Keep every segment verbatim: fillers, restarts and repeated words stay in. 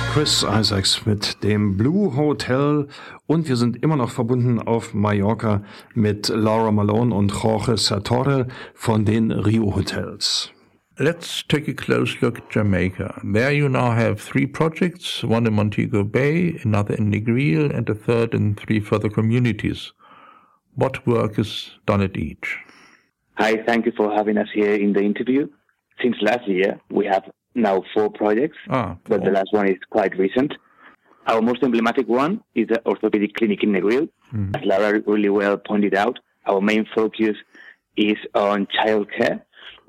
Chris Isaacs mit dem Blue Hotel und wir sind immer noch verbunden auf Mallorca mit Laura Malone und Jorge Sartorre von den Rio Hotels. Let's take a close look at Jamaica. There you now have three projects, one in Montego Bay, another in Negril, and a third in three further communities. What work is done at each? Hi, thank you for having us here in the interview. Since last year, we have now four projects, ah, cool. But the last one is quite recent. Our most emblematic one is the orthopedic clinic in Negril. Mm. As Lara really well pointed out, our main focus is on childcare.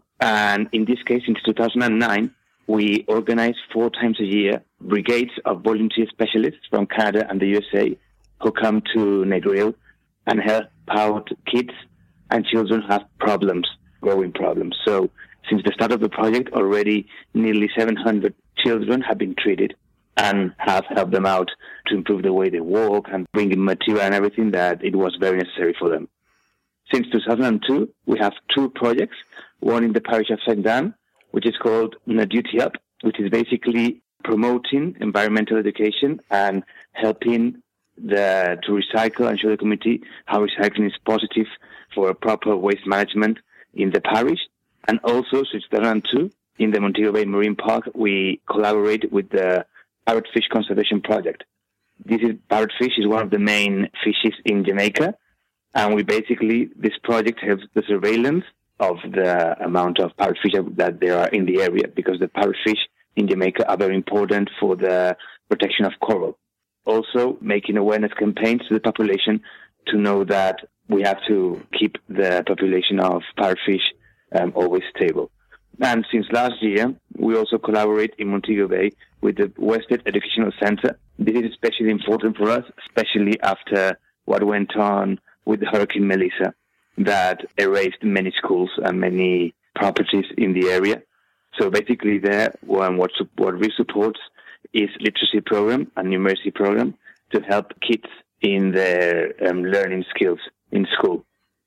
And in this case, since two thousand nine, we organize four times a year brigades of volunteer specialists from Canada and the U S A who come to Negril and help out kids and children who have problems, growing problems. So since the start of the project, already nearly seven hundred children have been treated and have helped them out to improve the way they walk and bring in material and everything that it was very necessary for them. Since two thousand two, we have two projects, one in the parish of Saint Dan, which is called No Duty Up, which is basically promoting environmental education and helping the to recycle and show the community how recycling is positive for proper waste management in the parish. And also, since two thousand two, in the Montego Bay Marine Park, we collaborate with the Parrotfish Conservation Project. This is parrotfish is one of the main fishes in Jamaica, and we basically, this project has the surveillance of the amount of parrotfish that there are in the area, because the parrotfish in Jamaica are very important for the protection of coral. Also, making awareness campaigns to the population to know that we have to keep the population of parrotfish Um, always stable. And since last year, we also collaborate in Montego Bay with the Wested Educational Center. This is especially important for us, especially after what went on with Hurricane Melissa, that erased many schools and many properties in the area. So basically there, what, what we support is literacy program and numeracy program to help kids in their um, learning skills in school.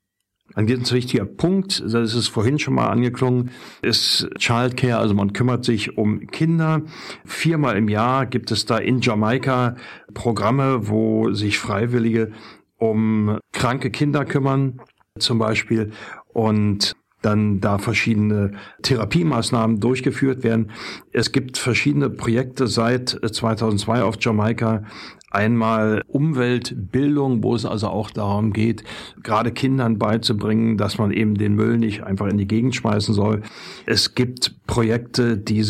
Ein ganz wichtiger Punkt, das ist vorhin schon mal angeklungen, ist Childcare, also man kümmert sich um Kinder. Viermal im Jahr gibt es da in Jamaika Programme, wo sich Freiwillige um kranke Kinder kümmern, zum Beispiel, und dann da verschiedene Therapiemaßnahmen durchgeführt werden. Es gibt verschiedene Projekte seit zweitausendzwei auf Jamaika. Einmal Umweltbildung, wo es also auch darum geht, gerade Kindern beizubringen, dass man eben den Müll nicht einfach in die Gegend schmeißen soll. Es gibt Projekte, die